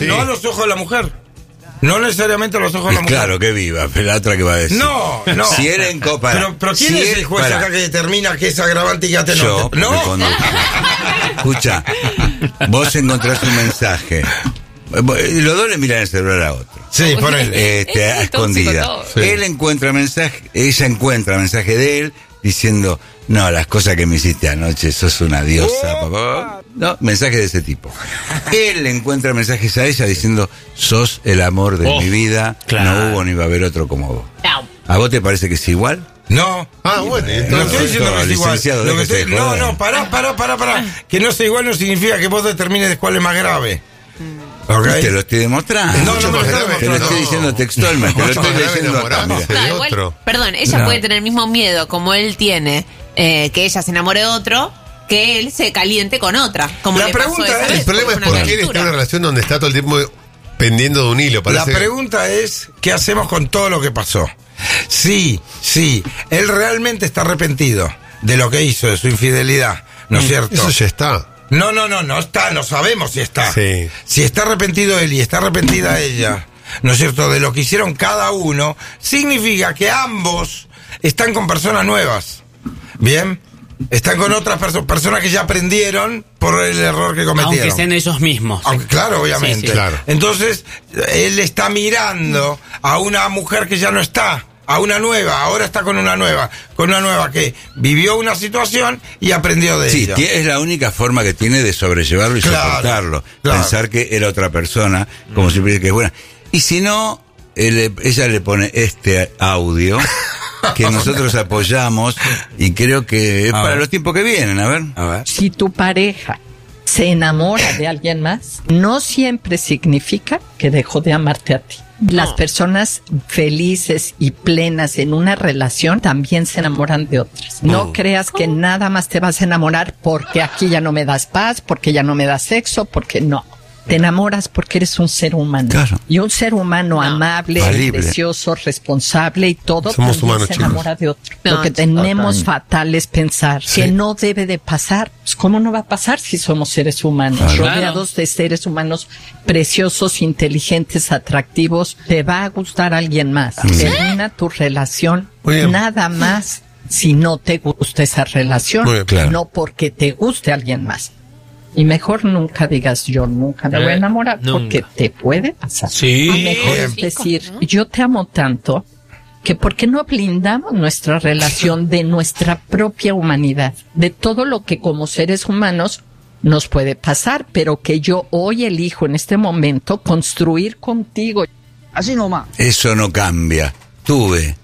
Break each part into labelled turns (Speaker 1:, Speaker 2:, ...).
Speaker 1: no a los ojos de la mujer. No necesariamente a los ojos de la mujer.
Speaker 2: Claro, que viva, pero la otra que va a decir.
Speaker 1: No.
Speaker 2: Si él encopa.
Speaker 1: Pero ¿quién es el juez acá que determina que es agravante y que te
Speaker 2: yo,
Speaker 1: no?
Speaker 2: Escucha, vos encontrás un mensaje. Los dos le miran el celular a otro.
Speaker 1: Sí, por él.
Speaker 2: A escondida.
Speaker 3: Sí.
Speaker 2: Ella encuentra mensaje de él diciendo, no, las cosas que me hiciste anoche, sos una diosa, papá. No, mensaje de ese tipo. Él encuentra mensajes a ella diciendo, sos el amor de mi vida,
Speaker 3: claro.
Speaker 2: No hubo ni va a haber otro como vos. ¿A vos te parece que es igual?
Speaker 1: No.
Speaker 2: Bueno,
Speaker 1: No estoy diciendo que es igual.
Speaker 2: Lo que
Speaker 1: no, pará. Que no sea igual no significa que vos determines cuál es más grave. ¿Okay?
Speaker 2: Te lo estoy demostrando.
Speaker 1: No,
Speaker 2: te lo estoy diciendo textualmente. Te lo estoy diciendo
Speaker 4: igual, perdón, ella puede tener el mismo miedo como él tiene, que ella se enamore de otro, que él se caliente con otra. Como
Speaker 1: La
Speaker 4: le pasó
Speaker 1: pregunta
Speaker 4: esa
Speaker 1: es,
Speaker 4: vez,
Speaker 3: el problema es
Speaker 4: una
Speaker 3: por qué él
Speaker 4: calentura.
Speaker 3: está en una relación donde está todo el tiempo pendiendo de un hilo.
Speaker 1: La pregunta es, ¿qué hacemos con todo lo que pasó? Sí, él realmente está arrepentido de lo que hizo, de su infidelidad, ¿no es cierto?
Speaker 3: Eso ya está.
Speaker 1: No está, no sabemos si está.
Speaker 3: Sí.
Speaker 1: Si está arrepentido él y está arrepentida ella, ¿no es cierto?, de lo que hicieron cada uno, significa que ambos están con personas nuevas. ¿Bien? Están con otras personas que ya aprendieron por el error que cometieron.
Speaker 5: Aunque sean ellos mismos.
Speaker 1: Aunque, claro, obviamente.
Speaker 5: Sí,
Speaker 3: claro.
Speaker 1: Entonces, él está mirando a una mujer que ya no está, a una nueva, ahora está con una nueva que vivió una situación y aprendió de ella.
Speaker 2: Sí, es la única forma que tiene de sobrellevarlo y soportarlo.
Speaker 1: Claro.
Speaker 2: Pensar que era otra persona, como siempre que es buena. Y si no, ella le pone este audio que nosotros apoyamos y creo que es para los tiempos que vienen. A ver.
Speaker 6: Si tu pareja se enamora de alguien más, no siempre significa que dejó de amarte a ti. Las personas felices y plenas en una relación también se enamoran de otras. No creas que nada más te vas a enamorar porque aquí ya no me das paz, porque ya no me das sexo, porque no. Te enamoras porque eres un ser humano.
Speaker 2: Claro.
Speaker 6: Y un ser humano amable,
Speaker 2: Valible,
Speaker 6: precioso, responsable y todo,
Speaker 3: Somos
Speaker 6: también
Speaker 3: humanos,
Speaker 6: se
Speaker 3: chicos.
Speaker 6: enamora de otro.
Speaker 4: No,
Speaker 6: Lo que tenemos fatal es pensar que no debe de pasar. Pues, ¿cómo no va a pasar si somos seres humanos?
Speaker 2: Claro.
Speaker 6: Rodeados de seres humanos preciosos, inteligentes, atractivos. Te va a gustar alguien más. Termina tu relación
Speaker 3: Muy bien.
Speaker 6: nada más si no te gusta esa relación.
Speaker 3: Muy bien, claro.
Speaker 6: No porque te guste alguien más. Y mejor nunca digas yo nunca me voy a enamorar porque te puede pasar.
Speaker 5: Sí.
Speaker 6: Y mejor es decir, yo te amo tanto que ¿por qué no blindamos nuestra relación de nuestra propia humanidad? De todo lo que como seres humanos nos puede pasar, pero que yo hoy elijo en este momento construir contigo.
Speaker 7: Así nomás.
Speaker 2: Eso no cambia. Tuve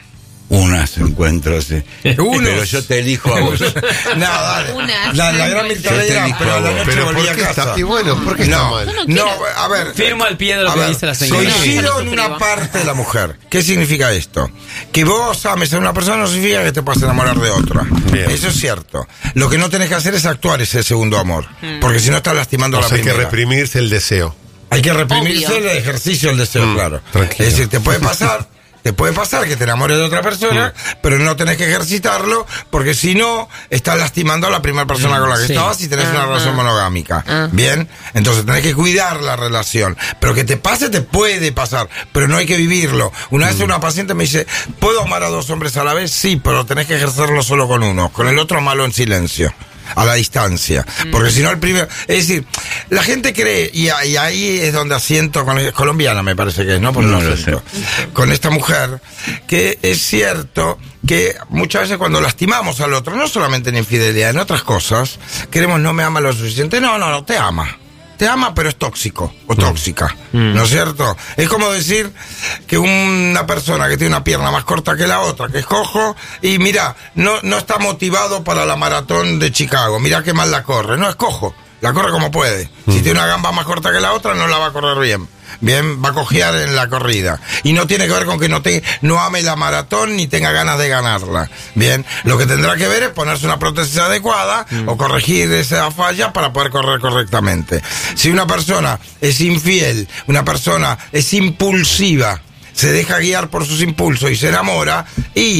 Speaker 2: unos encuentros, pero yo te elijo a vos.
Speaker 1: No, dale.
Speaker 4: Unas.
Speaker 1: La gran Mirta Legrand, pero a la noche
Speaker 3: Pero
Speaker 1: volví
Speaker 3: ¿por
Speaker 1: a
Speaker 3: qué
Speaker 1: casa.
Speaker 3: está? Y bueno, ¿por qué está mal?
Speaker 1: No, a ver.
Speaker 5: Firmo al pie de lo
Speaker 1: a
Speaker 5: que
Speaker 1: ver,
Speaker 5: dice la señora.
Speaker 1: Coincido en una parte de la mujer. ¿Qué significa esto? Que vos ames a una persona no significa que te puedas enamorar de otra.
Speaker 3: Bien.
Speaker 1: Eso es cierto. Lo que no tenés que hacer es actuar ese segundo amor. Porque si no estás lastimando a
Speaker 3: O
Speaker 1: la
Speaker 3: sea, hay que
Speaker 1: primera.
Speaker 3: reprimirse el deseo.
Speaker 1: Hay que reprimirse
Speaker 4: Obvio.
Speaker 1: el ejercicio del deseo, claro.
Speaker 3: Tranquilo.
Speaker 1: Es decir, te puede pasar que te enamores de otra persona, pero no tenés que ejercitarlo, porque si no, estás lastimando a la primera persona con la que
Speaker 5: Sí.
Speaker 1: estabas y tenés una relación monogámica. Bien, entonces tenés que cuidar la relación. Pero que te pase, te puede pasar, pero no hay que vivirlo. Una vez una paciente me dice, ¿puedo amar a 2 hombres a la vez? Sí, pero tenés que ejercerlo solo con uno, con el otro malo en silencio. A la distancia, porque si no el primero, es decir, la gente cree, y ahí es donde asiento con colombiana, me parece que es, ¿no? Por
Speaker 2: No
Speaker 1: el
Speaker 2: lo
Speaker 1: acento. Con esta mujer, que es cierto que muchas veces cuando lastimamos al otro, no solamente en infidelidad, en otras cosas, queremos no me ama lo suficiente, no, te ama. Te ama, pero es tóxico o tóxica, ¿no es cierto? Es como decir que una persona que tiene una pierna más corta que la otra, que es cojo, y mira, no está motivado para la maratón de Chicago, mira qué mal la corre, no es cojo, la corre como puede. Si tiene una gamba más corta que la otra, no la va a correr bien. Bien, va a cojear en la corrida. Y no tiene que ver con que no ame la maratón ni tenga ganas de ganarla. Bien, lo que tendrá que ver es ponerse una prótesis adecuada o corregir esa falla para poder correr correctamente. Si una persona es infiel, una persona es impulsiva, se deja guiar por sus impulsos y se enamora y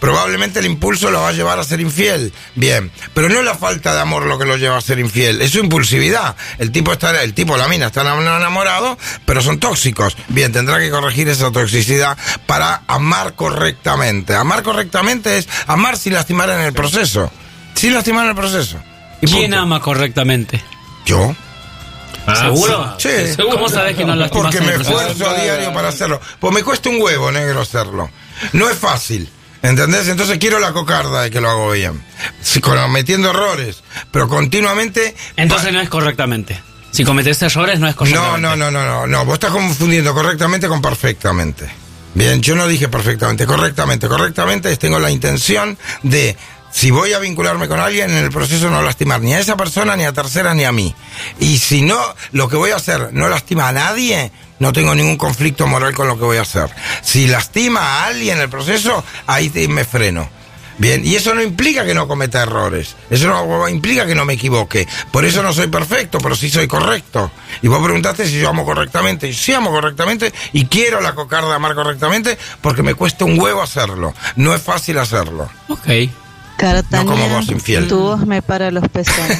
Speaker 1: Probablemente el impulso lo va a llevar a ser infiel. Bien, pero no es la falta de amor lo que lo lleva a ser infiel, es su impulsividad. El tipo, la mina, están enamorados, pero son tóxicos. Bien, tendrá que corregir esa toxicidad para amar correctamente. Amar correctamente es amar sin lastimar en el proceso. Sin lastimar en el proceso. Y
Speaker 5: ¿Quién
Speaker 1: punto.
Speaker 5: ama correctamente?
Speaker 1: ¿Yo?
Speaker 5: ¿Seguro?
Speaker 1: Sí.
Speaker 5: ¿Cómo sabés que no lastimas
Speaker 1: Porque
Speaker 5: en
Speaker 1: me
Speaker 5: el proceso?
Speaker 1: esfuerzo a diario para hacerlo. Pues me cuesta un huevo, negro, hacerlo. No es fácil. ¿Entendés? Entonces quiero la cocarda de que lo hago bien. Sí, cometiendo errores, pero continuamente...
Speaker 5: Entonces no es correctamente. Si cometes errores, no es correctamente.
Speaker 1: No. Vos estás confundiendo correctamente con perfectamente. Bien, yo no dije perfectamente, correctamente. Correctamente tengo la intención de... Si voy a vincularme con alguien, en el proceso no lastimar ni a esa persona, ni a tercera, ni a mí. Y si no, lo que voy a hacer no lastima a nadie, no tengo ningún conflicto moral con lo que voy a hacer. Si lastima a alguien en el proceso, ahí me freno. Bien, y eso no implica que no cometa errores. Eso no implica que no me equivoque. Por eso no soy perfecto, pero sí soy correcto. Y vos preguntaste si yo amo correctamente. Y sí amo correctamente y quiero la cocarda de amar correctamente porque me cuesta un huevo hacerlo. No es fácil hacerlo.
Speaker 5: Ok.
Speaker 7: Cartania,
Speaker 1: No como vos, infiel.
Speaker 7: tu voz me para los pezones.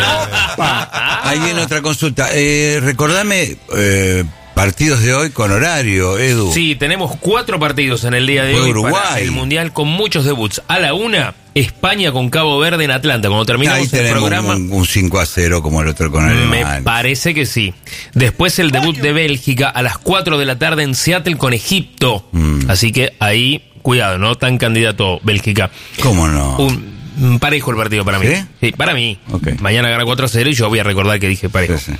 Speaker 2: Ahí viene otra consulta. Recordame partidos de hoy con horario, Edu.
Speaker 8: Sí, tenemos 4 partidos en el día de
Speaker 2: Fue
Speaker 8: hoy
Speaker 2: Uruguay.
Speaker 8: para el Mundial con muchos debuts. A la 1, España con Cabo Verde en Atlanta. Cuando
Speaker 2: Ahí
Speaker 8: terminamos el
Speaker 2: tenemos
Speaker 8: programa,
Speaker 2: un 5-0 como el otro con
Speaker 8: me
Speaker 2: Alemania.
Speaker 8: parece que sí. Después el debut de Bélgica a las 4 de la tarde en Seattle con Egipto. Así que ahí, cuidado, no tan candidato Bélgica.
Speaker 2: ¿Cómo no?
Speaker 8: Un parejo el partido para mí.
Speaker 2: ¿Sí?
Speaker 8: Sí, para mí.
Speaker 2: Ok.
Speaker 8: Mañana gana 4-0 y yo voy a recordar que dije parejo.
Speaker 2: Sí,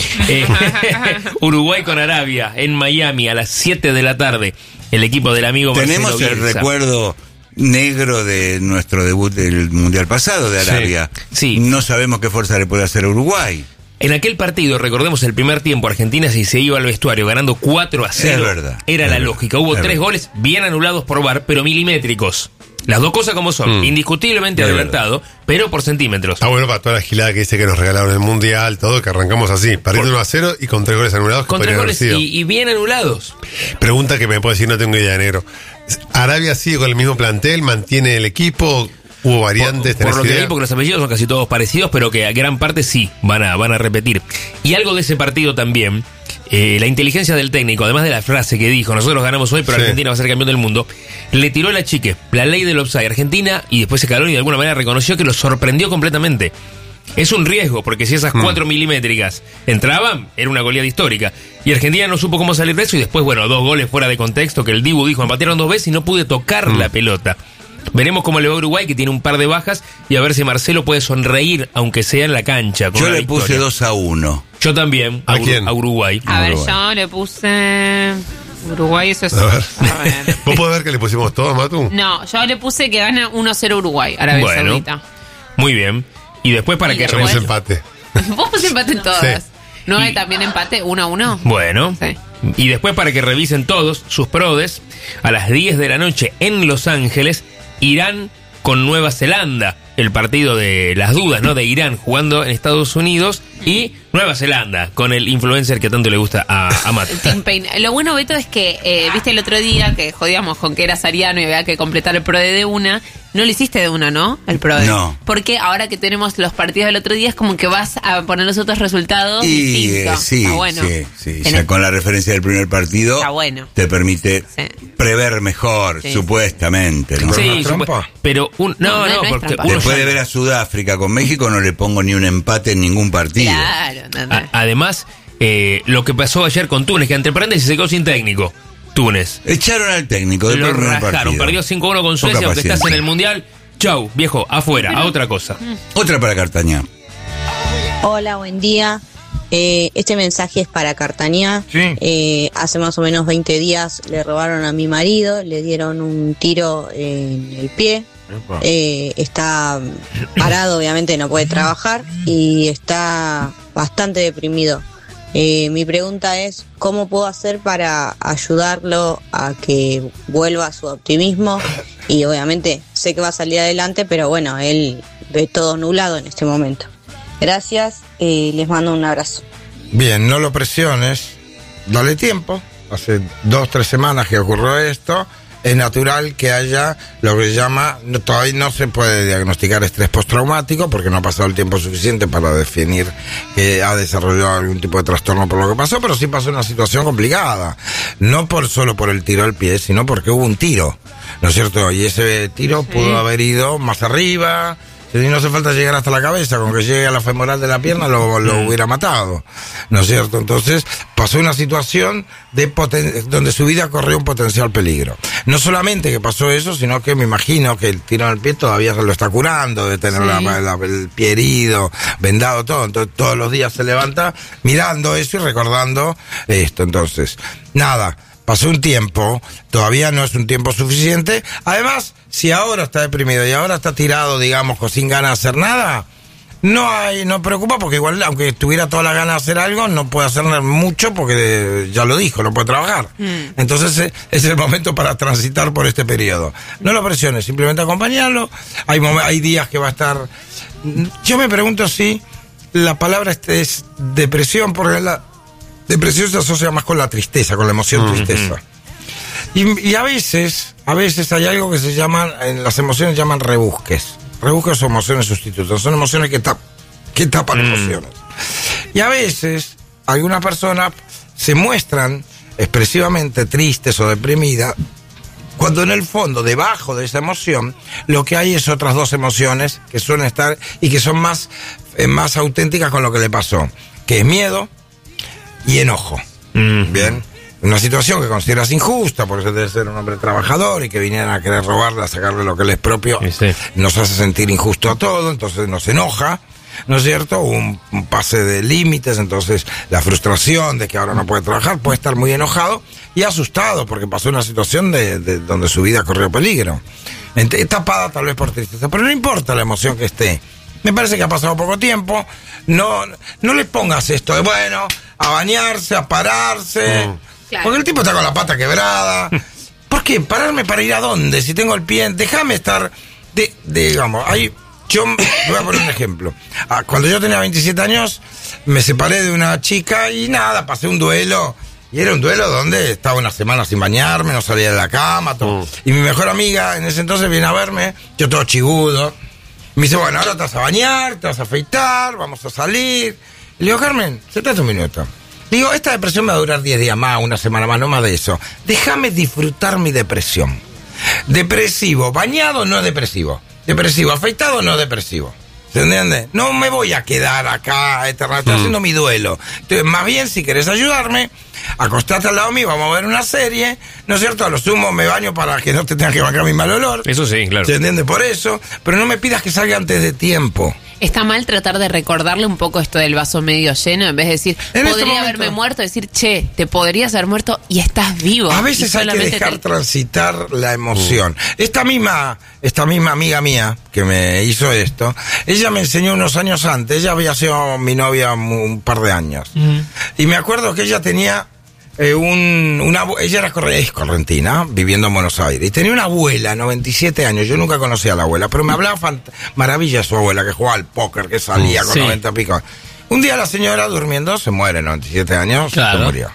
Speaker 8: Uruguay con Arabia en Miami a las 7 de la tarde. El equipo del amigo
Speaker 2: Tenemos
Speaker 8: Marcelo
Speaker 2: el
Speaker 8: Bielsa.
Speaker 2: recuerdo negro de nuestro debut del Mundial pasado de Arabia.
Speaker 8: Sí.
Speaker 2: No sabemos qué fuerza le puede hacer a Uruguay.
Speaker 8: En aquel partido, recordemos el primer tiempo, Argentina si se iba al vestuario ganando 4-0.
Speaker 2: Es verdad.
Speaker 8: Era
Speaker 2: Es
Speaker 8: la
Speaker 2: verdad.
Speaker 8: lógica. Hubo
Speaker 2: Es
Speaker 8: 3
Speaker 2: verdad.
Speaker 8: goles bien anulados por VAR, pero milimétricos. Las dos cosas como son. Indiscutiblemente
Speaker 2: Es
Speaker 8: adelantado, pero por centímetros.
Speaker 3: Está bueno para toda la gilada que dice que nos regalaron el Mundial, todo, que arrancamos así, perdiendo 1-0 y con 3 goles anulados que
Speaker 8: Con 3
Speaker 3: podrían haber
Speaker 8: goles
Speaker 3: sido.
Speaker 8: y bien anulados.
Speaker 3: Pregunta que me puede decir, no tengo idea, negro. ¿Arabia sigue con el mismo plantel? ¿Mantiene el equipo? ¿Hubo variantes?
Speaker 8: Por lo que
Speaker 3: idea?
Speaker 8: vi, porque los apellidos son casi todos parecidos, pero que a gran parte sí van a repetir. Y algo de ese partido también, la inteligencia del técnico, además de la frase que dijo, nosotros ganamos hoy, pero
Speaker 3: Sí.
Speaker 8: Argentina va a ser campeón del mundo, le tiró a la chique la ley del offside Argentina y después se caló y de alguna manera reconoció que lo sorprendió completamente. Es un riesgo, porque si esas 4 milimétricas entraban, era una goleada histórica. Y Argentina no supo cómo salir de eso y después, bueno, 2 goles fuera de contexto, que el Dibu dijo, me patearon 2 veces y no pude tocar la pelota. Veremos cómo le va a Uruguay, que tiene un par de bajas, y a ver si Marcelo puede sonreír, aunque sea en la cancha. Con
Speaker 2: Yo
Speaker 8: una
Speaker 2: le puse
Speaker 8: victoria.
Speaker 2: 2-1.
Speaker 8: Yo también,
Speaker 3: ¿A quién?
Speaker 8: a Uruguay.
Speaker 4: A ver,
Speaker 2: Uruguay.
Speaker 4: yo le puse Uruguay, eso es...
Speaker 3: A ver.
Speaker 4: a ver.
Speaker 3: ¿Vos podés ver que le pusimos todos, Matu?
Speaker 4: No, yo le puse que gana 1-0 Uruguay, Arabia
Speaker 8: Bueno.
Speaker 4: Saudita.
Speaker 8: Muy bien. Y después para
Speaker 4: Y
Speaker 8: que
Speaker 4: después-
Speaker 3: Hacemos
Speaker 8: revise.
Speaker 3: empate.
Speaker 4: Vos pusiste empate en todas.
Speaker 3: Sí.
Speaker 4: ¿No hay también empate 1-1?
Speaker 8: Bueno.
Speaker 4: Sí.
Speaker 8: Y después para que revisen todos sus prodes, a las 10 de la noche en Los Ángeles, Irán con Nueva Zelanda. El partido de las dudas, ¿no? De Irán jugando en Estados Unidos y Nueva Zelanda con el influencer que tanto le gusta a Matt.
Speaker 4: Tim Payne. Lo bueno, Beto, es que, viste el otro día que jodíamos con que eras ariano y había que completar el PRODE de una. No lo hiciste de una, ¿no? El PRODE.
Speaker 2: No.
Speaker 4: Porque ahora que tenemos los partidos del otro día es como que vas a poner los otros resultados
Speaker 2: Y
Speaker 4: distintos.
Speaker 2: sí,
Speaker 4: Está bueno.
Speaker 2: sí.
Speaker 4: En
Speaker 2: Ya
Speaker 4: el-
Speaker 2: con la referencia del primer partido
Speaker 4: Está bueno.
Speaker 2: te permite
Speaker 4: Sí.
Speaker 2: prever mejor,
Speaker 4: Sí.
Speaker 2: supuestamente. ¿no?
Speaker 1: Pero
Speaker 8: Sí,
Speaker 1: no es trampa.
Speaker 8: pero
Speaker 4: No es
Speaker 8: porque
Speaker 4: trampa.
Speaker 8: uno
Speaker 2: Después
Speaker 8: ya-
Speaker 2: de ver a Sudáfrica con México no le pongo ni un empate en ningún partido.
Speaker 4: Claro, ¿entendés?
Speaker 8: Además, lo que pasó ayer con Túnez, que entre paréntesis se quedó sin técnico. Túnez.
Speaker 2: Echaron al técnico del
Speaker 8: Lo
Speaker 2: primer
Speaker 8: rajaron,
Speaker 2: partido.
Speaker 8: perdió 5-1 con
Speaker 2: Poca
Speaker 8: Suecia, aunque estás en
Speaker 2: paciencia.
Speaker 8: el Mundial. Chau, viejo, afuera, a otra cosa.
Speaker 2: Otra para Cartañá.
Speaker 9: Hola, buen día. Este mensaje es para Cartañá.
Speaker 1: Sí.
Speaker 9: Hace más o menos 20 días le robaron a mi marido, le dieron un tiro en el pie.
Speaker 1: Epa.
Speaker 9: Está parado, obviamente no puede trabajar y está bastante deprimido. Mi pregunta es, ¿cómo puedo hacer para ayudarlo a que vuelva a su optimismo? Y obviamente sé que va a salir adelante, pero bueno, él ve todo nublado en este momento. Gracias, les mando un abrazo.
Speaker 1: Bien, no lo presiones, dale tiempo. Hace 2-3 semanas que ocurrió esto. es natural que haya lo que se llama, todavía no se puede diagnosticar estrés postraumático porque no ha pasado el tiempo suficiente para definir que ha desarrollado algún tipo de trastorno por lo que pasó, pero sí pasó una situación complicada, no solo por el tiro al pie, sino porque hubo un tiro, ¿no es cierto? Y ese tiro pudo haber ido más arriba. Y no hace falta llegar hasta la cabeza, con que llegue a la femoral de la pierna lo hubiera matado, ¿no es cierto? Entonces pasó una situación donde su vida corrió un potencial peligro. No solamente que pasó eso, sino que me imagino que el tiro en el pie todavía se lo está curando, de tener el pie herido, vendado, todo. Entonces todos los días se levanta mirando eso y recordando esto. Entonces, nada. Pasó un tiempo, todavía no es un tiempo suficiente. Además, si ahora está deprimido y ahora está tirado, digamos, sin ganas de hacer nada, no preocupa porque igual, aunque tuviera toda la gana de hacer algo, no puede hacer mucho porque ya lo dijo, no puede trabajar. Entonces es el momento para transitar por este periodo. No lo presiones, simplemente acompañarlo. Hay días que va a estar... Yo me pregunto si la palabra es depresión, porque la depresión se asocia más con la tristeza, con la emoción tristeza. Y a veces hay algo que se llaman, en las emociones llaman rebusques. Rebusques son emociones sustitutas, son emociones que tapan emociones. Y a veces algunas personas se muestran expresivamente tristes o deprimidas, cuando en el fondo, debajo de esa emoción, lo que hay es otras dos emociones que suelen estar y que son más auténticas con lo que le pasó, que es miedo y enojo. Bien, una situación que consideras injusta porque se debe ser un hombre trabajador y que vinieran a querer robarle, a sacarle lo que le es propio, nos hace sentir injusto a todo, entonces nos enoja, ¿no es cierto? Un pase de límites, entonces la frustración de que ahora no puede trabajar, puede estar muy enojado y asustado porque pasó una situación de donde su vida corrió peligro, tapada tal vez por tristeza, pero no importa la emoción que esté. Me parece que ha pasado poco tiempo. No le pongas esto de bueno, a bañarse, a pararse. Claro. Porque el tipo está con la pata quebrada. ¿Por qué? ¿Pararme para ir a dónde? Si tengo el pie, déjame estar. Digamos, yo voy a poner un ejemplo. Cuando yo tenía 27 años, me separé de una chica y nada, pasé un duelo. Y era un duelo donde estaba una semana sin bañarme, no salía de la cama, todo. Y mi mejor amiga en ese entonces viene a verme, yo todo chigudo. Me dice, bueno, ahora te vas a bañar, te vas a afeitar, vamos a salir. Y le digo, Carmen, sentate un minuto. Le digo, esta depresión me va a durar 10 días más, una semana más, no más de eso. Déjame disfrutar mi depresión. Depresivo, bañado no es depresivo. Depresivo, afeitado no es depresivo. ¿Se entiende? No me voy a quedar acá eternamente haciendo mi duelo. Entonces, más bien, si querés ayudarme, acostate al lado mío, vamos a ver una serie, ¿no es cierto? A lo sumo me baño para que no te tengas que bancar mi mal olor.
Speaker 8: Eso sí, claro.
Speaker 1: ¿Se entiende? Por eso, pero no me pidas que salga antes de tiempo.
Speaker 4: Está mal tratar de recordarle un poco esto del vaso medio lleno, en vez de decir, podría haberme muerto, decir, che, te podrías haber muerto y estás vivo.
Speaker 1: A veces hay que dejar transitar la emoción. Esta misma amiga mía que me hizo esto, ella me enseñó unos años antes, ella había sido mi novia un par de años. Y me acuerdo que ella tenía ella era correntina, viviendo en Buenos Aires, y tenía una abuela, 97 años, yo nunca conocía a la abuela, pero me hablaba maravilla de su abuela, que jugaba al póker, que salía con 90 pico. Un día la señora durmiendo se muere, 97 años, se murió.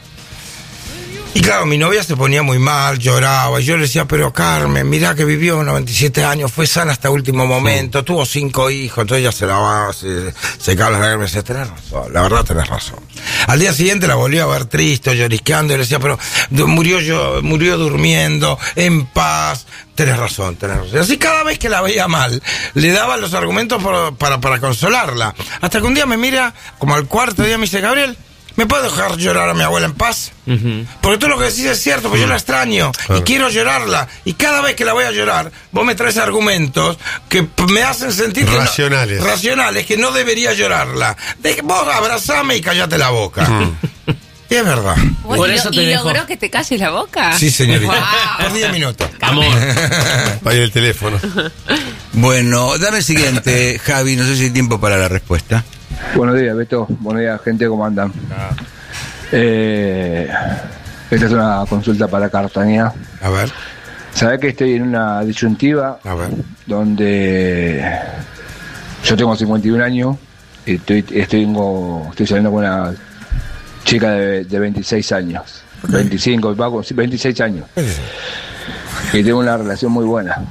Speaker 1: Y claro, mi novia se ponía muy mal, lloraba, y yo le decía, pero Carmen, mirá que vivió 97 años, fue sana hasta último momento, tuvo 5 hijos, entonces ella se lavaba, se cagaba las lágrimas, me decía, tenés razón, la verdad tenés razón. Al día siguiente la volví a ver triste, llorisqueando, y le decía, pero murió durmiendo, en paz, tenés razón. Así cada vez que la veía mal, le daba los argumentos para consolarla. Hasta que un día me mira, como al cuarto día me dice, Gabriel, ¿me puedo dejar llorar a mi abuela en paz? Porque tú lo que decís es cierto, porque yo la extraño y quiero llorarla. Y cada vez que la voy a llorar, vos me traes argumentos que me hacen sentir racionales, que no debería llorarla. Vos abrazame y callate la boca. Y es verdad.
Speaker 4: Bueno, por eso ¿y logró que te calles la boca?
Speaker 1: Sí, señorita. Wow. Por 10 minutos.
Speaker 8: Amor.
Speaker 3: Vaya el teléfono.
Speaker 2: Bueno, dame el siguiente, Javi, no sé si hay tiempo para la respuesta.
Speaker 10: Buenos días, Beto. Buenos días, gente, ¿cómo andan? Esta es una consulta para Cartanía.
Speaker 1: A ver.
Speaker 10: Sabés que estoy en una disyuntiva.
Speaker 1: A ver.
Speaker 10: Donde yo tengo 51 años y estoy saliendo con una chica de 26 años. Okay. 26 años. Y tengo una relación muy buena.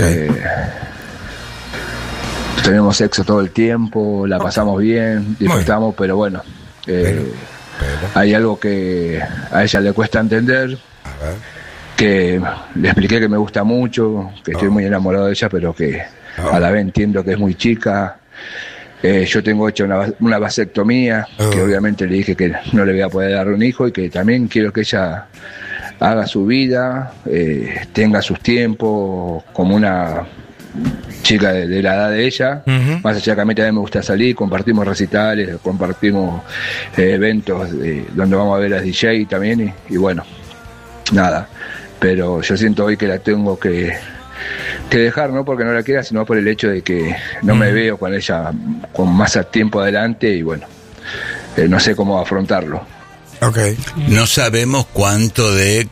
Speaker 10: Tenemos sexo todo el tiempo, la pasamos bien, disfrutamos, pero bueno, hay algo que a ella le cuesta entender, que le expliqué que me gusta mucho, que estoy muy enamorado de ella, pero que a la vez entiendo que es muy chica. Yo tengo hecha una vasectomía, que obviamente le dije que no le voy a poder dar un hijo y que también quiero que ella haga su vida, tenga sus tiempos como una chica de la edad de ella. Más allá que a mí también me gusta salir, compartimos recitales, compartimos eventos donde vamos a ver a DJ también y bueno, nada, pero yo siento hoy que la tengo que dejar, no porque no la quiera, sino por el hecho de que no me veo con ella con más tiempo adelante y bueno, no sé cómo afrontarlo.
Speaker 2: No sabemos cuánto de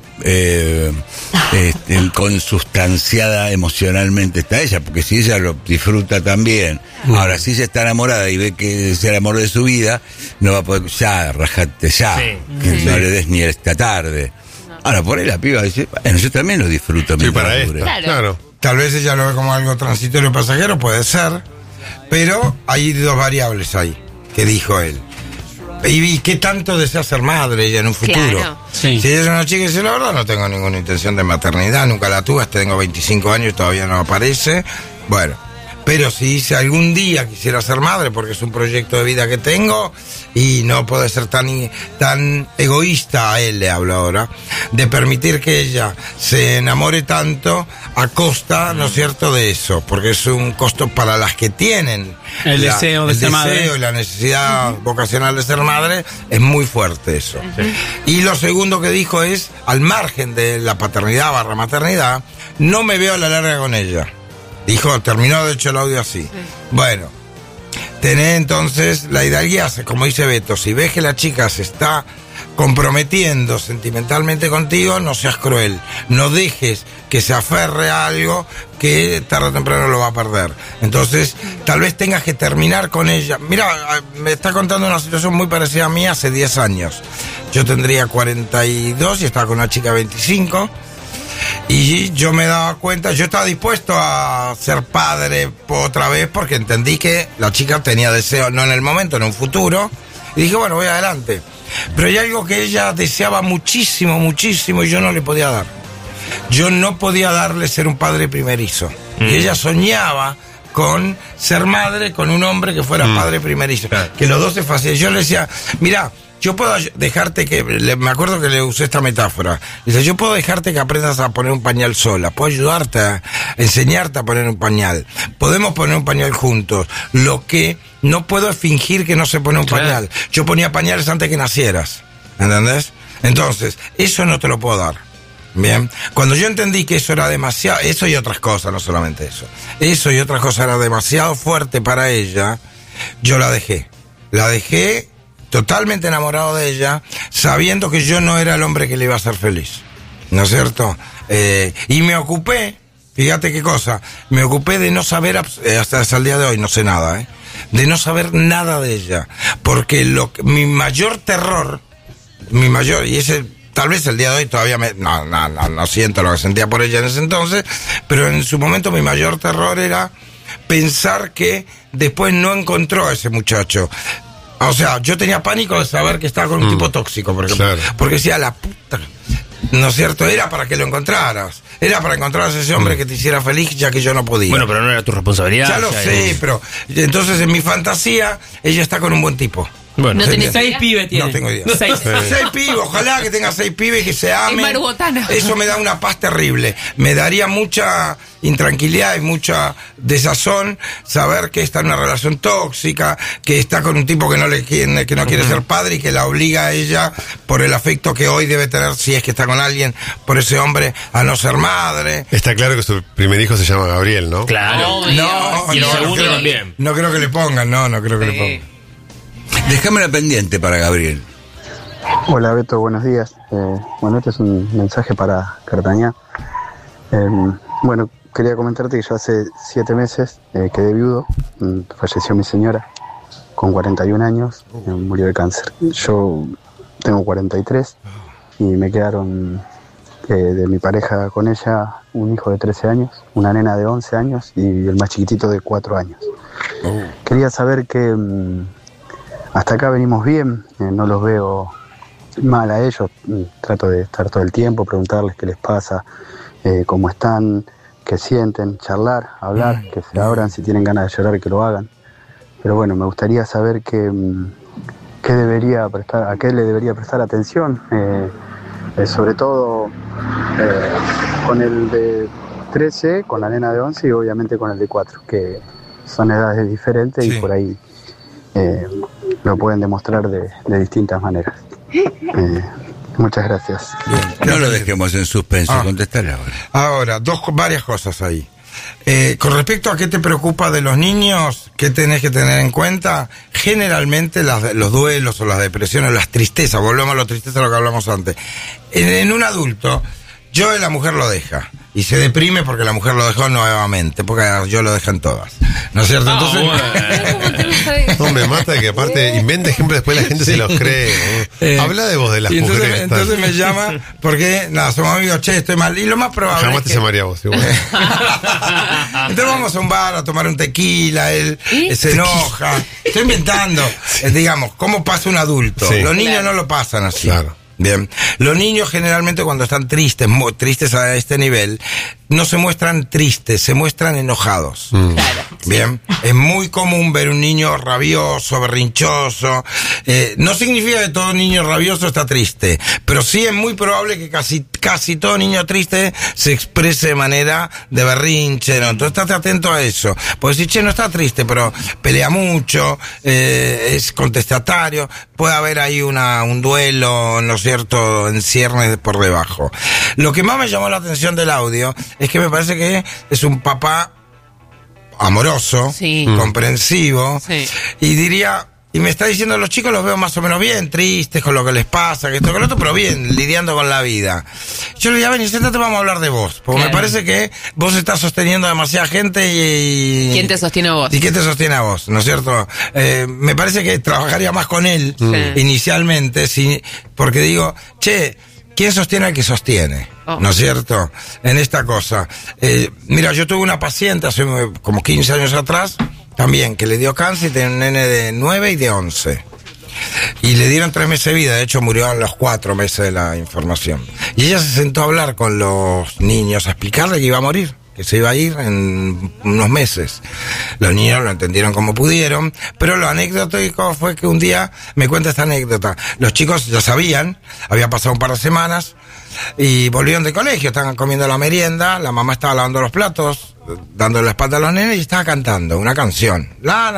Speaker 2: consustanciada emocionalmente está ella, porque si ella lo disfruta también, ahora si ella está enamorada y ve que es el amor de su vida, no va a poder, ya, rajate ya, que no le des ni esta tarde. Ahora, por ahí la piba dice, bueno, yo también lo disfruto.
Speaker 3: Sí, para esto, claro.
Speaker 1: Tal vez ella lo ve como algo transitorio pasajero, puede ser, pero hay dos variables ahí, que dijo él. ¿Y qué tanto desea ser madre ella en un futuro?
Speaker 4: Claro.
Speaker 1: Si ella es una chica y dice, la verdad no tengo ninguna intención de maternidad, nunca la tuve, hasta tengo 25 años y todavía no aparece, bueno, pero si dice algún día quisiera ser madre porque es un proyecto de vida que tengo y no puede ser tan egoísta, a él le hablo ahora, de permitir que ella se enamore tanto a costa, ¿no es cierto?, de eso, porque es un costo para las que tienen
Speaker 5: el deseo de ser madre. El deseo
Speaker 1: y la necesidad vocacional de ser madre es muy fuerte eso. Y lo segundo que dijo es, al margen de la paternidad / maternidad, no me veo a la larga con ella. Dijo, terminó de hecho el audio así. Bueno, tenés entonces la hidalguía, como dice Beto, si ves que la chica se está comprometiendo sentimentalmente contigo, no seas cruel, no dejes que se aferre a algo que tarde o temprano lo va a perder. Entonces, tal vez tengas que terminar con ella. Mira, me está contando una situación muy parecida a mí hace 10 años. Yo tendría 42 y estaba con una chica de 25. Y yo me daba cuenta, yo estaba dispuesto a ser padre otra vez porque entendí que la chica tenía deseo, no en el momento, en un futuro. Y dije, bueno, voy adelante. Pero hay algo que ella deseaba muchísimo, muchísimo y yo no le podía dar. Yo no podía darle ser un padre primerizo. Y ella soñaba con ser madre con un hombre que fuera padre primerizo. Que los dos se facilitaban. Yo le decía, mira, yo puedo dejarte que, me acuerdo que le usé esta metáfora, dice, yo puedo dejarte que aprendas a poner un pañal sola, puedo ayudarte a enseñarte a poner un pañal, podemos poner un pañal juntos, lo que no puedo es fingir que no sé poner un pañal, yo ponía pañales antes que nacieras, ¿entendés? Entonces, eso no te lo puedo dar, bien, cuando yo entendí que eso era demasiado, eso y otras cosas, no solamente eso y otras cosas era demasiado fuerte para ella, yo la dejé totalmente enamorado de ella, sabiendo que yo no era el hombre que le iba a hacer feliz, ¿no es cierto? Y me ocupé, fíjate qué cosa, me ocupé de no saber, hasta el día de hoy no sé nada, de no saber nada de ella, porque mi mayor terror, y ese, tal vez el día de hoy todavía no siento lo que sentía por ella en ese entonces, pero en su momento mi mayor terror era pensar que después no encontró a ese muchacho. O sea, yo tenía pánico de saber que estaba con un tipo tóxico, por ejemplo. Claro. Porque decía, la puta, ¿no es cierto? Era para que lo encontraras. Era para encontrar a ese hombre que te hiciera feliz, ya que yo no podía.
Speaker 8: Bueno, pero no era tu responsabilidad.
Speaker 1: Ya lo sé, pero entonces en mi fantasía, ella está con un buen tipo.
Speaker 5: Bueno,
Speaker 4: ¿No tenés
Speaker 5: 6 pibes tiene?
Speaker 1: No tengo idea.
Speaker 5: 6
Speaker 1: pibes, ojalá que tenga 6 pibes que se amen.
Speaker 4: En Marubotana.
Speaker 1: Eso me da una paz terrible. Me daría mucha intranquilidad y mucha desazón saber que está en una relación tóxica, que está con un tipo que no quiere ser padre y que la obliga a ella, por el afecto que hoy debe tener, si es que está con alguien, por ese hombre, a no ser madre.
Speaker 3: Está claro que su primer hijo se llama Gabriel, ¿no?
Speaker 8: Claro.
Speaker 1: Y
Speaker 8: el segundo también.
Speaker 1: No creo que le pongan, no creo que le pongan.
Speaker 2: Déjame la pendiente para Gabriel.
Speaker 11: Hola Beto, buenos días. Bueno, este es un mensaje para Cartañá. Bueno, quería comentarte que yo hace 7 meses quedé viudo. Falleció mi señora con 41 años, murió de cáncer. Yo tengo 43 y me quedaron de mi pareja con ella, un hijo de 13 años, una nena de 11 años y el más chiquitito de 4 años. Quería saber que hasta acá venimos bien, no los veo mal a ellos, trato de estar todo el tiempo, preguntarles qué les pasa, cómo están, qué sienten, charlar, hablar, que se abran, si tienen ganas de llorar que lo hagan. Pero bueno, me gustaría saber a qué le debería prestar atención, sobre todo con el de 13, con la nena de 11 y obviamente con el de 4, que son edades diferentes y por ahí lo pueden demostrar de distintas maneras. Muchas gracias.
Speaker 2: No lo dejemos en suspenso, contestale ahora.
Speaker 1: Ahora, varias cosas ahí. Con respecto a qué te preocupa de los niños, qué tenés que tener en cuenta, generalmente los duelos o las depresiones, las tristezas, volvemos a la tristeza, lo que hablamos antes. En un adulto, la mujer lo deja. Y se deprime porque la mujer lo dejó nuevamente, porque yo lo dejan todas. ¿No es cierto? Entonces,
Speaker 3: no me mata que aparte inventa ejemplos, después la gente se los cree. Habla de vos de las mujeres.
Speaker 1: Entonces me llama porque, somos amigos, estoy mal. Y lo más probable
Speaker 3: jamás te llamaría a vos, igual.
Speaker 1: Entonces vamos a un bar a tomar un tequila, él se enoja. Estoy inventando, digamos, cómo pasa un adulto. Sí. Los niños no lo pasan así. Claro. Bien, los niños generalmente cuando están tristes a este nivel, no se muestran tristes, se muestran enojados.
Speaker 4: Claro.
Speaker 1: Bien, es muy común ver un niño rabioso, berrinchoso. No significa que todo niño rabioso está triste, pero sí es muy probable que casi todo niño triste se exprese de manera de berrinche, ¿no? Entonces estate atento a eso. Porque si no está triste, pero pelea mucho, es contestatario, puede haber ahí un duelo, ¿no es cierto?, en ciernes por debajo. Lo que más me llamó la atención del audio es que me parece que es un papá amoroso, comprensivo, y diría, y me está diciendo, los chicos los veo más o menos bien, tristes con lo que les pasa, que esto, que lo otro, pero bien, lidiando con la vida. Yo le diría, ven, siéntate, vamos a hablar de vos, porque me parece que vos estás sosteniendo a demasiada gente y...
Speaker 4: ¿Quién te sostiene a vos?
Speaker 1: ¿Y quién te sostiene a vos? ¿No es cierto? Me parece que trabajaría más con él, inicialmente, porque digo, ¿quién sostiene al que sostiene? ¿No es cierto? En esta cosa. Mira, yo tuve una paciente hace como 15 años atrás, también, que le dio cáncer y tenía un nene de 9 y de 11. Y le dieron 3 meses de vida, de hecho murió a los 4 meses de la información. Y ella se sentó a hablar con los niños, a explicarle que iba a morir, que se iba a ir en unos meses. Los niños lo entendieron como pudieron, pero lo anecdótico fue que un día me cuenta esta anécdota. Los chicos ya sabían, había pasado un par de semanas, y volvieron del colegio, estaban comiendo la merienda, la mamá estaba lavando los platos, dando la espalda a los nenes y estaba cantando una canción.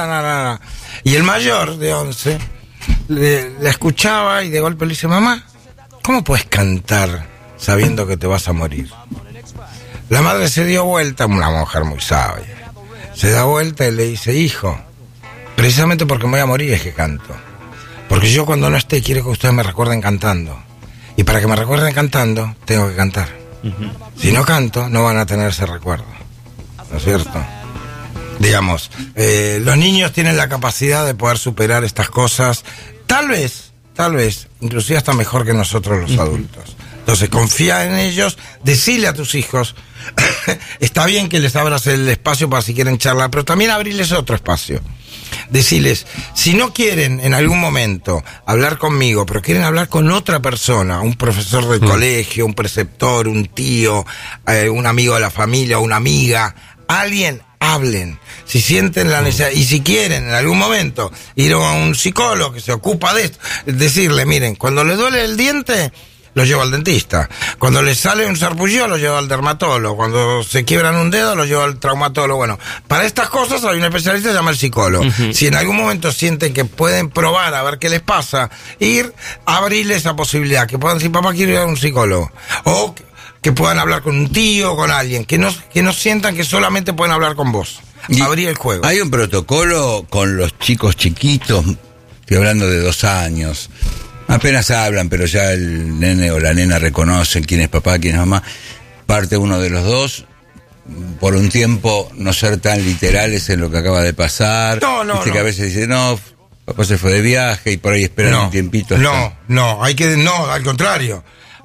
Speaker 1: Y el mayor, de 11, la escuchaba y de golpe le dice, mamá, ¿cómo puedes cantar sabiendo que te vas a morir? La madre se dio vuelta, una mujer muy sabia, se da vuelta y le dice, hijo, precisamente porque me voy a morir es que canto. Porque yo cuando no esté quiero que ustedes me recuerden cantando. Y para que me recuerden cantando, tengo que cantar. Si no canto, no van a tener ese recuerdo. ¿No es cierto? Digamos, los niños tienen la capacidad de poder superar estas cosas, tal vez, inclusive hasta mejor que nosotros los adultos. Entonces, confía en ellos, decile a tus hijos, está bien que les abras el espacio para si quieren charlar, pero también abrirles otro espacio. Decirles, si no quieren en algún momento hablar conmigo, pero quieren hablar con otra persona, un profesor del colegio, un preceptor, un tío, un amigo de la familia, una amiga, alguien, hablen. Si sienten la necesidad, y si quieren en algún momento ir a un psicólogo que se ocupa de esto, decirle, miren, cuando les duele el diente, lo llevo al dentista. Cuando les sale un sarpullido, lo llevo al dermatólogo. Cuando se quiebran un dedo, lo llevo al traumatólogo. Bueno, para estas cosas hay un especialista que se llama el psicólogo. Si en algún momento sienten que pueden probar a ver qué les pasa, abrirles esa posibilidad, que puedan decir, papá, quiero ir a un psicólogo. O que puedan hablar con un tío, con alguien, que no sientan que solamente pueden hablar con vos. Abrir el juego.
Speaker 2: Hay un protocolo con los chicos chiquitos, estoy hablando de 2 años, apenas hablan, pero ya el nene o la nena reconocen quién es papá, quién es mamá. Parte uno de los dos, por un tiempo no ser tan literales en lo que acaba de pasar. Viste que a veces dice, no, papá se fue de viaje y por ahí esperan un tiempito.
Speaker 1: No, al contrario.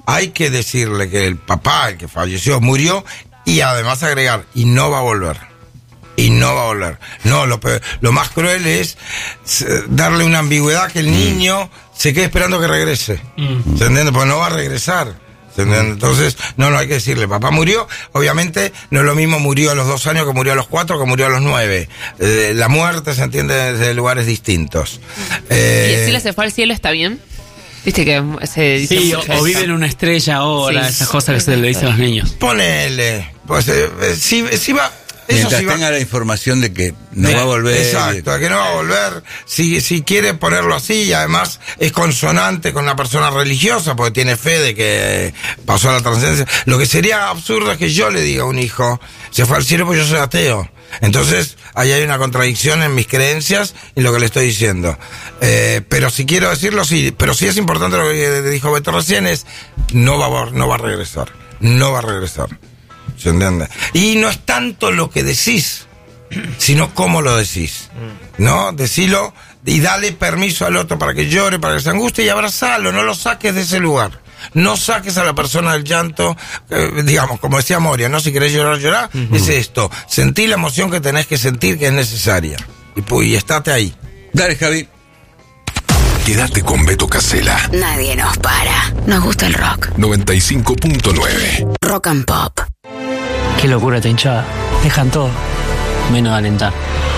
Speaker 1: hay que decirle que el papá, el que falleció, murió, y además agregar, y no va a volver. Y no va a volver. No, lo más cruel es darle una ambigüedad que el niño se quede esperando que regrese. ¿Se entiende? Porque no va a regresar. ¿Se entiende? Entonces, no hay que decirle, papá murió. Obviamente, no es lo mismo murió a los 2 años que murió a los 4 que murió a los 9. La muerte se entiende desde lugares distintos.
Speaker 4: ¿Y decirle se fue al cielo está bien? Viste que se dice
Speaker 5: sí, o vive en una estrella ahora, esas cosas que se le dicen a los niños.
Speaker 1: Ponele. Pues, si va...
Speaker 2: Mientras tenga la información de que no va a volver.
Speaker 1: Exacto, de que no va a volver. Si quiere ponerlo así, y además es consonante con una persona religiosa, porque tiene fe de que pasó a la trascendencia. Lo que sería absurdo es que yo le diga a un hijo, se fue al cielo porque yo soy ateo. Entonces, ahí hay una contradicción en mis creencias y lo que le estoy diciendo. Pero si quiero decirlo, sí. Pero sí es importante lo que dijo Beto recién, es no va a regresar. No va a regresar. ¿Se entiende? Y no es tanto lo que decís, sino cómo lo decís, ¿no? Decilo y dale permiso al otro para que llore, para que se angustie, y abrazalo, no lo saques de ese lugar. No saques a la persona del llanto, digamos, como decía Moria, ¿no? Si querés llorar, llorá, es esto. Sentí la emoción que tenés que sentir, que es necesaria. Y estate ahí.
Speaker 2: Dale, Javi.
Speaker 12: Quédate con Beto Casella.
Speaker 13: Nadie nos para. Nos gusta el rock.
Speaker 12: 95.9.
Speaker 13: Rock and Pop.
Speaker 5: Qué locura esta hinchada. Dejan todo, menos de alentar.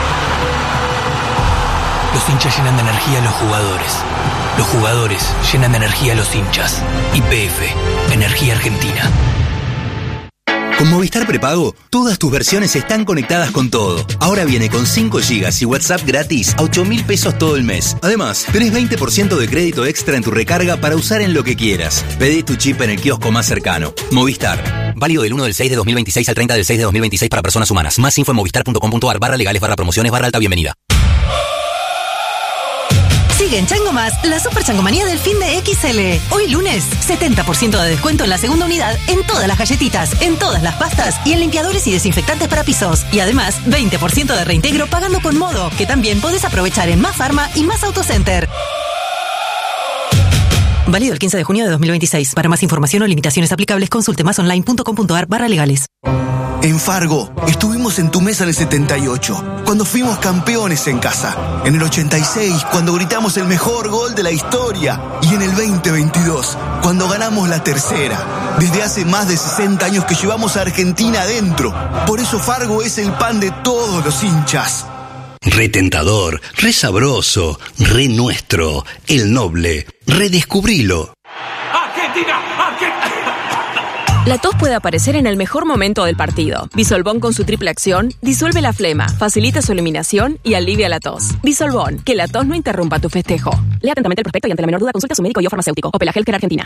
Speaker 14: Los hinchas llenan de energía a los jugadores. Los jugadores llenan de energía a los hinchas. YPF, Energía Argentina.
Speaker 15: Con Movistar Prepago, todas tus versiones están conectadas con todo. Ahora viene con 5 GB y WhatsApp gratis a 8.000 pesos todo el mes. Además, tenés 20% de crédito extra en tu recarga para usar en lo que quieras. Pedí tu chip en el kiosco más cercano. Movistar. Válido del 1 del 6 de 2026 al 30 del 6 de 2026 para personas humanas. Más info en movistar.com.ar/legales/promociones/alta bienvenida.
Speaker 16: Sigue en Chango Más, la super changomanía del fin de XL. Hoy lunes, 70% de descuento en la segunda unidad en todas las galletitas, en todas las pastas y en limpiadores y desinfectantes para pisos. Y además, 20% de reintegro pagando con Modo, que también podés aprovechar en Más Farma y Más Autocenter. Válido el 15 de junio de 2026. Para más información o limitaciones aplicables, consulte másonline.com.ar/legales.
Speaker 17: En Fargo, estuvimos en tu mesa en el 78, cuando fuimos campeones en casa. En el 86, cuando gritamos el mejor gol de la historia. Y en el 2022, cuando ganamos la tercera. Desde hace más de 60 años que llevamos a Argentina adentro. Por eso Fargo es el pan de todos los hinchas.
Speaker 15: Re tentador, re sabroso, re nuestro, el noble. Redescubrilo.
Speaker 18: ¡Argentina!
Speaker 19: La tos puede aparecer en el mejor momento del partido. Bisolbón con su triple acción disuelve la flema, facilita su eliminación y alivia la tos. Bisolbón, que la tos no interrumpa tu festejo. Lea atentamente el prospecto y ante la menor duda consulta a su médico y o farmacéutico. Opel Healthcare Argentina.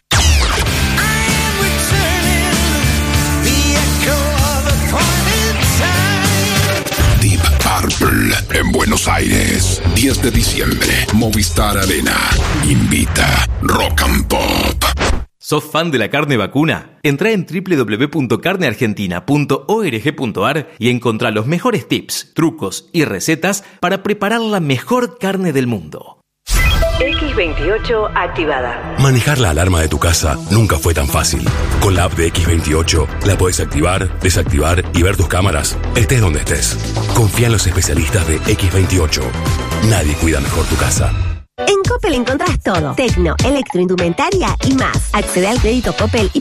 Speaker 12: Deep Purple en Buenos Aires, 10 de diciembre, Movistar Arena invita Rock and Pop.
Speaker 20: ¿Sos fan de la carne vacuna? Entrá en www.carneargentina.org.ar y encontrá los mejores tips, trucos y recetas para preparar la mejor carne del mundo.
Speaker 21: X28 activada.
Speaker 12: Manejar la alarma de tu casa nunca fue tan fácil. Con la app de X28 la podés activar, desactivar y ver tus cámaras, estés donde estés. Confía en los especialistas de X28. Nadie cuida mejor tu casa.
Speaker 21: En Coppel encontrás todo. Tecno, electroindumentaria y más. Accede al crédito Coppel y